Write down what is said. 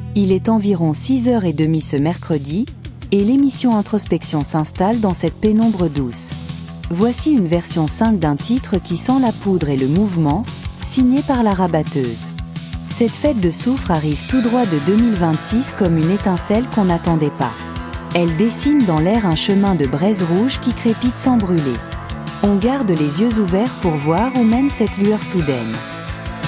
Il est environ 6h30 ce mercredi, et l'émission Introspection s'installe dans cette pénombre douce. Voici une version 5 d'un titre qui sent la poudre et le mouvement, signé par la rabatteuse. Cette fête de soufre arrive tout droit de 2026 comme une étincelle qu'on n'attendait pas. Elle dessine dans l'air un chemin de braise rouge qui crépite sans brûler. On garde les yeux ouverts pour voir où mène cette lueur soudaine.